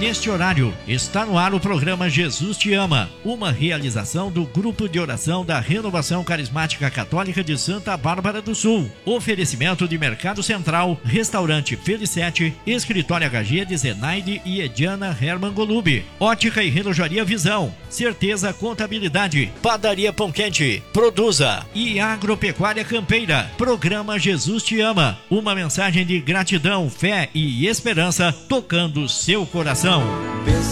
neste horário. Está no ar o programa Jesus Te Ama, uma realização do Grupo de Oração da Renovação Carismática Católica de Santa Bárbara do Sul. Oferecimento de Mercado Central, Restaurante Felicete, Escritório HG de Zenaide e Ediana Herman Golub, Ótica e Relojaria Visão, Certeza Contabilidade, Padaria Pão Quente, Produza e Agropecuária Campeira. Programa Jesus Te Ama, uma mensagem de gratidão, fé e esperança tocando seu coração.